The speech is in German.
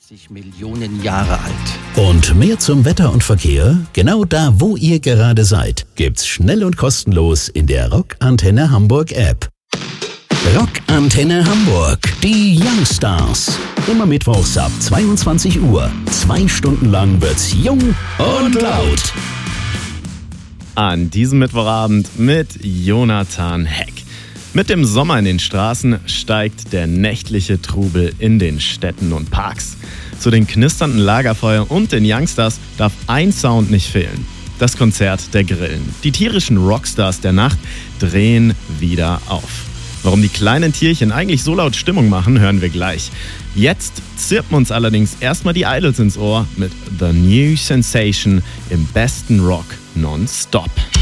30 Millionen Jahre alt. Und mehr zum Wetter und Verkehr? Genau da, wo ihr gerade seid, gibt's schnell und kostenlos in der Rock Antenne Hamburg App. Rock Antenne Hamburg, die Youngstars. Immer mittwochs ab 22 Uhr. 2 Stunden lang wird's jung und laut. An diesem Mittwochabend mit Jonathan Heck. Mit dem Sommer in den Straßen steigt der nächtliche Trubel in den Städten und Parks. Zu den knisternden Lagerfeuern und den Youngstars darf ein Sound nicht fehlen. Das Konzert der Grillen. Die tierischen Rockstars der Nacht drehen wieder auf. Warum die kleinen Tierchen eigentlich so laut Stimmung machen, hören wir gleich. Jetzt zirpen uns allerdings erstmal die Idols ins Ohr mit The New Sensation im besten Rock nonstop.